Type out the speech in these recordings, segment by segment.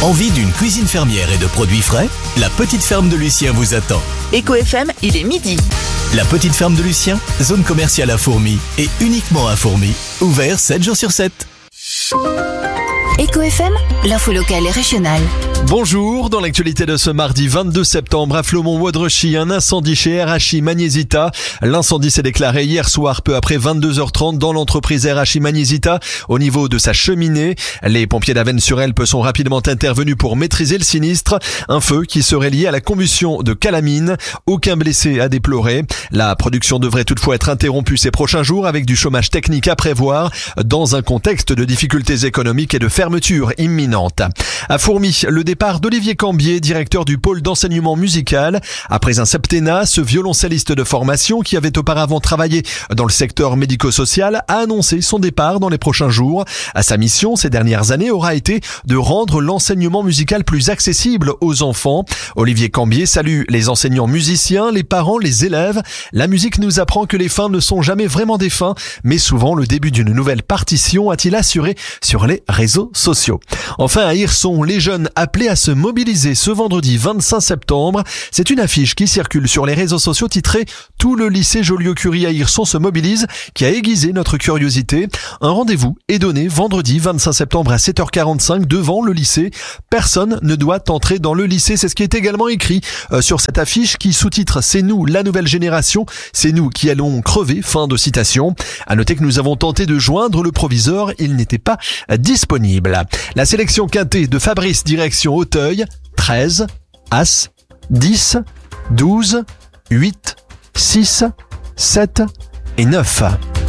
Envie d'une cuisine fermière et de produits frais? La petite ferme de Lucien vous attend. Éco FM, il est midi. La petite ferme de Lucien, zone commerciale à Fourmies et uniquement à Fourmies, ouvert 7 jours sur 7. Éco FM, l'info locale et régionale. Bonjour, dans l'actualité de ce mardi 22 septembre à Flaumont-Waudrechy, un incendie chez RHI Magnesita. L'incendie s'est déclaré hier soir peu après 22h30 dans l'entreprise RHI Magnesita au niveau de sa cheminée. Les pompiers d'Avesnes-sur-Helpe sont rapidement intervenus pour maîtriser le sinistre. Un feu qui serait lié à la combustion de calamine. Aucun blessé à déplorer. La production devrait toutefois être interrompue ces prochains jours avec du chômage technique à prévoir dans un contexte de difficultés économiques et de fermeture imminente. À Fourmies, le départ d'Olivier Cambier, directeur du pôle d'enseignement musical. Après un septennat, ce violoncelliste de formation qui avait auparavant travaillé dans le secteur médico-social a annoncé son départ dans les prochains jours. Sa mission ces dernières années aura été de rendre l'enseignement musical plus accessible aux enfants. Olivier Cambier salue les enseignants musiciens, les parents, les élèves. La musique nous apprend que les fins ne sont jamais vraiment des fins, mais souvent le début d'une nouvelle partition, a-t-il assuré sur les réseaux sociaux. Enfin, à Hirson, les jeunes appelés à se mobiliser ce vendredi 25 septembre. C'est une affiche qui circule sur les réseaux sociaux titrée « Tout le lycée Joliot-Curie à Hirson se mobilise » qui a aiguisé notre curiosité. Un rendez-vous est donné vendredi 25 septembre à 7h45 devant le lycée. Personne ne doit entrer dans le lycée. C'est ce qui est également écrit sur cette affiche qui sous-titre « C'est nous, la nouvelle génération. C'est nous qui allons crever ». Fin de citation. À noter que nous avons tenté de joindre le proviseur. Il n'était pas disponible. La sélection quintée de Fabrice direction Auteuil, 13, As, 10, 12, 8, 6, 7 et 9.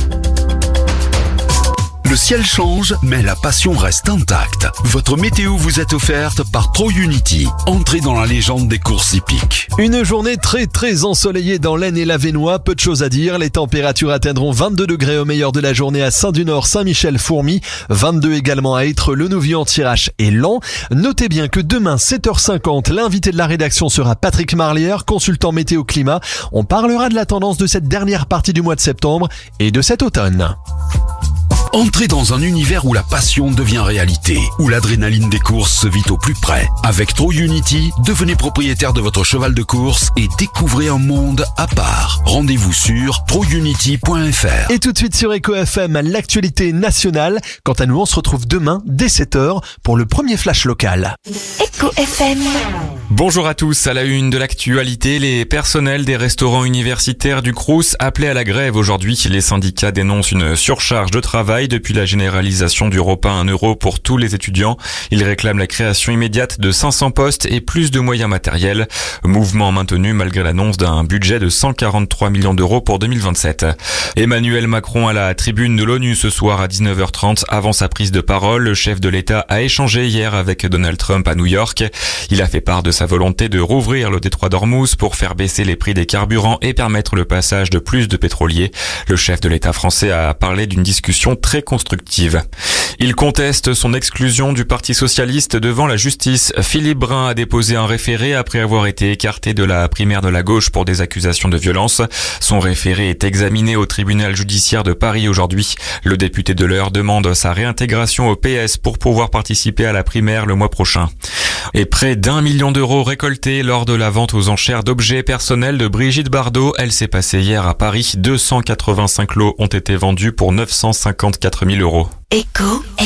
Le ciel change, mais la passion reste intacte. Votre météo vous est offerte par ProUnity. Entrez dans la légende des courses hippiques. Une journée très ensoleillée dans l'Aisne et l'Avesnois. Peu de choses à dire. Les températures atteindront 22 degrés au meilleur de la journée à Saint-du-Nord, Saint-Michel-Fourmies. 22 également à Étreux, Le Nouvion, Thiérache et Laon. Notez bien que demain, 7h50, l'invité de la rédaction sera Patrick Marlière, consultant météo climat. On parlera de la tendance de cette dernière partie du mois de septembre et de cet automne. Entrez dans un univers où la passion devient réalité, où l'adrénaline des courses se vit au plus près. Avec ProUnity, devenez propriétaire de votre cheval de course et découvrez un monde à part. Rendez-vous sur prounity.fr. Et tout de suite sur Éco FM, l'actualité nationale. Quant à nous, on se retrouve demain dès 7h pour le premier flash local. Éco FM. Bonjour à tous, à la une de l'actualité, les personnels des restaurants universitaires du Crous appelés à la grève aujourd'hui. Les syndicats dénoncent une surcharge de travail depuis la généralisation du repas à 1 euro pour tous les étudiants. Ils réclament la création immédiate de 500 postes et plus de moyens matériels. Mouvement maintenu malgré l'annonce d'un budget de 143 millions d'euros pour 2027. Emmanuel Macron à la tribune de l'ONU ce soir à 19h30 avant sa prise de parole. Le chef de l'État a échangé hier avec Donald Trump à New York. Il a fait part de sa volonté de rouvrir le détroit d'Ormuz pour faire baisser les prix des carburants et permettre le passage de plus de pétroliers. Le chef de l'État français a parlé d'une discussion très constructive. Il conteste son exclusion du Parti socialiste devant la justice. Philippe Brun a déposé un référé après avoir été écarté de la primaire de la gauche pour des accusations de violence. Son référé est examiné au tribunal judiciaire de Paris aujourd'hui. Le député de l'Eure demande sa réintégration au PS pour pouvoir participer à la primaire le mois prochain. Et près d'1 million d'euros récoltés lors de la vente aux enchères d'objets personnels de Brigitte Bardot. Elle s'est passée hier à Paris. 285 lots ont été vendus pour 954 000 euros. Éco